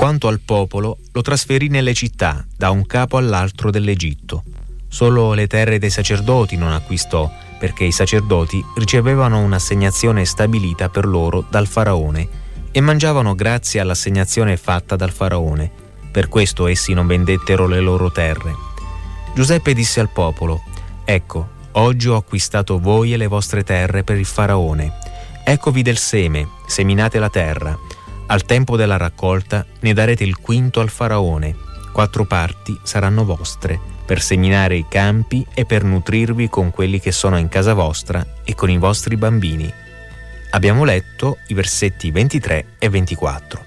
quanto al popolo, lo trasferì nelle città, da un capo all'altro dell'Egitto. Solo le terre dei sacerdoti non acquistò, perché i sacerdoti ricevevano un'assegnazione stabilita per loro dal faraone e mangiavano grazie all'assegnazione fatta dal faraone. Per questo essi non vendettero le loro terre. Giuseppe disse al popolo: «Ecco, oggi ho acquistato voi e le vostre terre per il faraone. Eccovi del seme, seminate la terra. Al tempo della raccolta ne darete il quinto al faraone. 4 parti saranno vostre, per seminare i campi e per nutrirvi con quelli che sono in casa vostra e con i vostri bambini». Abbiamo letto i versetti 23 e 24.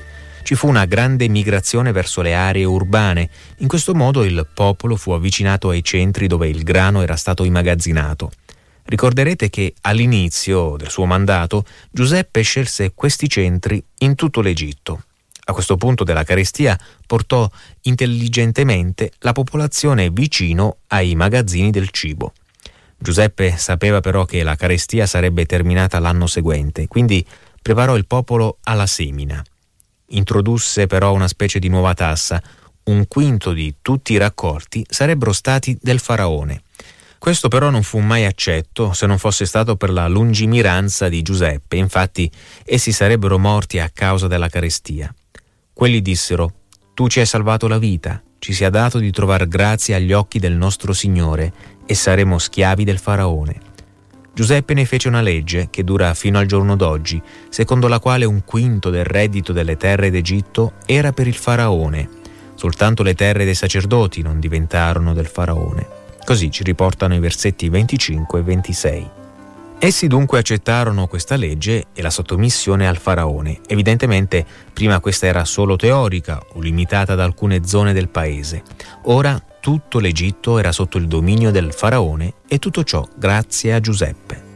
Ci fu una grande migrazione verso le aree urbane. In questo modo il popolo fu avvicinato ai centri dove il grano era stato immagazzinato. Ricorderete che all'inizio del suo mandato Giuseppe scelse questi centri in tutto l'Egitto. A questo punto della carestia portò intelligentemente la popolazione vicino ai magazzini del cibo. Giuseppe sapeva però che la carestia sarebbe terminata l'anno seguente, quindi preparò il popolo alla semina. Introdusse però una specie di nuova tassa: 1/5 di tutti i raccolti sarebbero stati del faraone. Questo però non fu mai accetto se non fosse stato per la lungimiranza di Giuseppe. Infatti essi sarebbero morti a causa della carestia. Quelli dissero: «Tu ci hai salvato la vita, ci sia dato di trovar grazia agli occhi del nostro Signore e saremo schiavi del faraone». Giuseppe ne fece una legge che dura fino al giorno d'oggi, secondo la quale 1/5 del reddito delle terre d'Egitto era per il faraone. Soltanto le terre dei sacerdoti non diventarono del faraone. Così ci riportano i versetti 25 e 26. Essi dunque accettarono questa legge e la sottomissione al faraone. Evidentemente prima questa era solo teorica o limitata ad alcune zone del paese. Ora tutto l'Egitto era sotto il dominio del faraone, e tutto ciò grazie a Giuseppe.